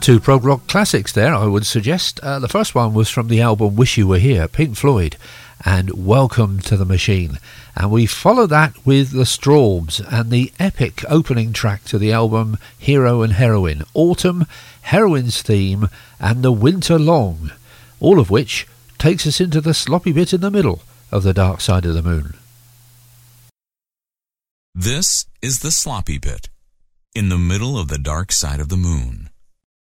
Two prog rock classics there, I would suggest. The first one was from the album Wish You Were Here, Pink Floyd, and Welcome to the Machine. And we follow that with the Strawbs and the epic opening track to the album Hero and Heroine, Autumn, Heroine's Theme, and The Winter Long, all of which takes us into the sloppy bit in the middle of The Dark Side of the Moon. This is the sloppy bit in the middle of The Dark Side of the Moon.